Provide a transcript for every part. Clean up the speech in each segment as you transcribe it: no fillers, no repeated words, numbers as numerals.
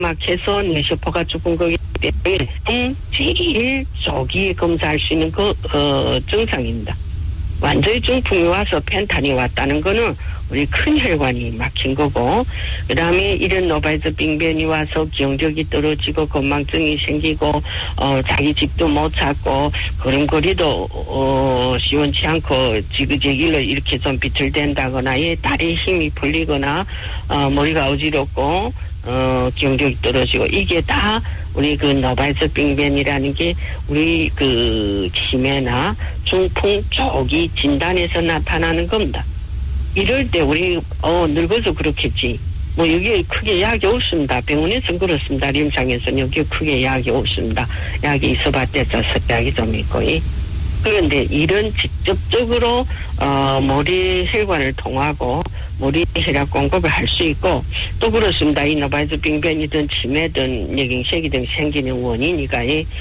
막 해서 뇌세포가 죽은 거기 때문에 제일 조기에 검사할 수 있는 증상입니다. 완전히 중풍이 와서 펜탄이 왔다는 거는 우리 큰 혈관이 막힌 거고, 그 다음에 이런 노바이드 빙변이 와서 기억력이 떨어지고 건망증이 생기고 자기 집도 못 찾고 걸음걸이도 시원치 않고 지그재길로 이렇게 좀 비틀댄다거나 다리에 힘이 풀리거나 머리가 어지럽고 기억력이 떨어지고, 이게 다 우리 그 노바이드 빙변이라는 게 우리 그 치매나 중풍 조기 진단에서 나타나는 겁니다. 이럴 때 우리 늙어서 그렇겠지. 뭐 여기에 크게 약이 없습니다. 병원에서는 그렇습니다.臨床에서는 여기에 크게 약이 없습니다. 약이 있어봤자 약이 좀 있고. 그런데 이런 직접적으로 머리 혈관을 통하고 머리 혈액 공급을 할 수 있고, 또 그렇습니다. 이 노바이드 빙변이든 치매든 뇌경색이 등 생기는 원인이가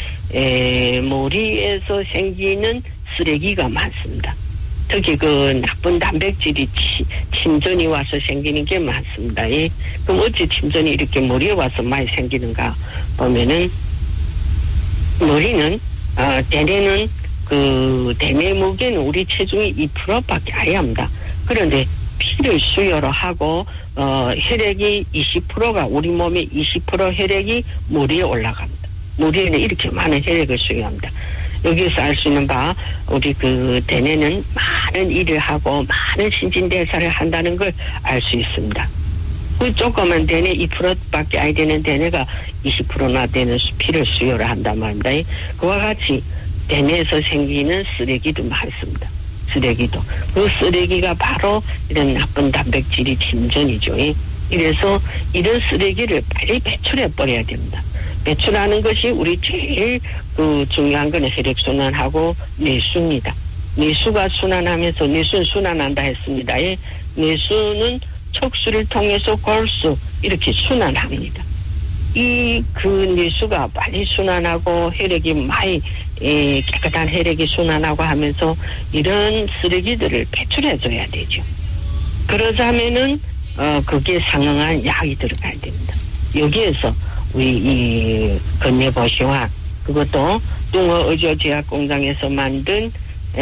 머리에서 생기는 쓰레기가 많습니다. 특히 그 나쁜 단백질이 침전이 와서 생기는 게 많습니다. 그럼 어찌 침전이 이렇게 머리에 와서 많이 생기는가 보면은, 머리는 대뇌는 그 대뇌 무게는 우리 체중의 2%밖에 안 합니다. 그런데 피를 수혈을 하고 혈액이 20%가 우리 몸의 20% 혈액이 머리에 올라갑니다. 머리에는 이렇게 많은 혈액을 수용합니다. 여기서 알 수 있는 바, 우리 그 대뇌는 많은 일을 하고 많은 신진대사를 한다는 걸 알 수 있습니다. 그 조그만 대뇌 2%밖에 안 되는 대뇌가 20%나 되는 피를 수혈을 한단 말입니다. 그와 같이 대뇌에서 생기는 쓰레기도 많습니다. 쓰레기도. 그 쓰레기가 바로 이런 나쁜 단백질이 침전이죠. 이래서 이런 쓰레기를 빨리 배출해 버려야 됩니다. 배출하는 것이 우리 제일 그 중요한 건 혈액순환하고 뇌수입니다. 뇌수가 순환하면서, 뇌수는 순환한다 했습니다. 뇌수는 척수를 통해서 골수 이렇게 순환합니다. 그 뇌수가 빨리 순환하고 혈액이 많이 깨끗한 혈액이 순환하고 하면서 이런 쓰레기들을 배출해줘야 되죠. 그러자면은 그게 상응한 약이 들어가야 됩니다. 여기에서 우리 이 건뇌보신화, 그것도 뚱어의료제약공장에서 만든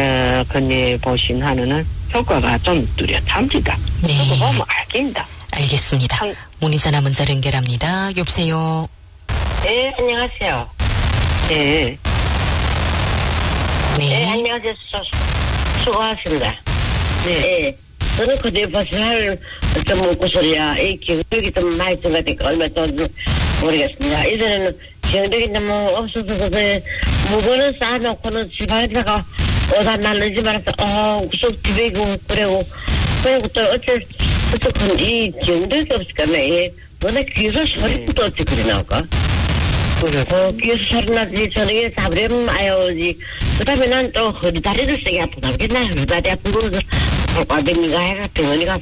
건뇌보신화는 효과가 좀 뚜렷합니다. 네. 그거 보면 알겠습니다. 알겠습니다. 문의전화 문자로 연결합니다. 여보세요. 네, 안녕하세요. 네. 네, 안녕하세요. 수고하십니다. 네. 저는 건뇌보신화를 좀 먹고서야 이 기억력이 좀 많이 증가되니까 얼마 좀 모르겠습니다. 이전에는 기억력이 너무 없어서 물건을 쌓아놓고는 집안에다가 오다 날리지 말아서 구석 집에 그리고 또 어쩔 이 기억력이 없을까네. 너네 귀에서 소리도 어찌 그리 나올까? 귀에서 소리 나지. 저녁에 잡으려면 아요지. 그 다음에 난 또 허리다리를 세게 아프다. 나 허리다리 아픈 거는 과병이가 해가 병원에 가서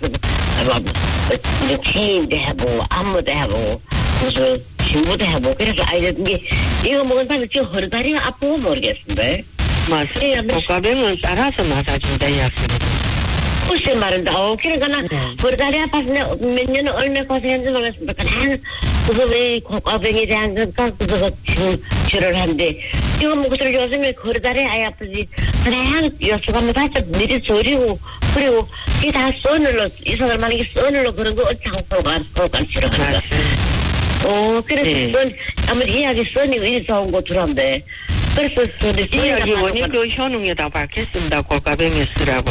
체인도 해보고 안무도 해보고 무슨 친구도 해보고 그래서 알려준 게, 이거 먹은 다음에 지금 허리다리가 아프고 모르겠습니다. 맞습니다. 고가병은 따라서 맞아준다 이야기입니다. 글쎄 말인데, 그러니까 나 허리다리 아파서 몇 년을 얼마나 고생했는지 모르겠습니다. 그냥 그거 왜 고가병에 대한 건가 그거 지금 치료를 하는데, 이거 먹고서 요즘에 허리다리 아예 아프지. 그냥 요수가면 다시 미리 저리고 그리고 이게 다 써늘로 이상할 만한 게 써늘로 그런 거 어찌하고 고간 치료하는 거. 그래서 아무리 이야기 써니고 이리 좋은 거 들었는데, 그래서 이야기 원이 그 효능에다 밝혔습니다. 고가병에 쓰라고.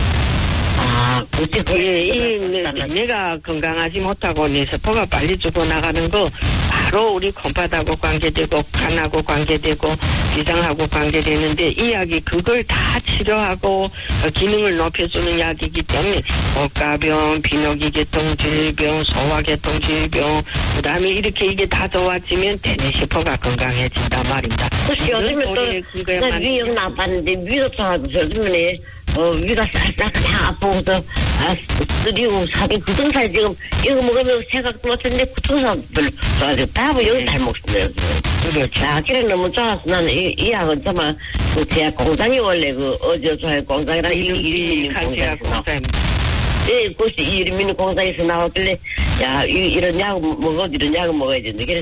내가 건강하지 못하고 뇌세포가 빨리 죽어나가는 거 바로 우리 콩팥하고 관계되고 간하고 관계되고 위장하고 관계되는데, 이 약이 그걸 다 치료하고 기능을 높여주는 약이기 때문에 고가병, 비뇨기계통 질병, 소화계통 질병, 그 다음에 이렇게 이게 다 좋아지면 대뇌세포가 건강해진단 말입니다. 혹시 요즘에 또 위염 나빴는데 위도 좋아서 요즘에 위가 싹싹 다 아프고서 쓰리고 사기 구청살 지금 이거 먹으면 생각도 못했는데 구청살 별로 좋아지고 밥은 여기 잘 먹습니다. 그렇죠. 그래 너무 좋아서 나는 이 약은 정말 그 제약 공장이 원래 그 어제조약 공장이랑 제약 공장입니다. 예, 그것이 이름있는 공장에서 나왔길래 야, 이런 약 먹어야 되는데,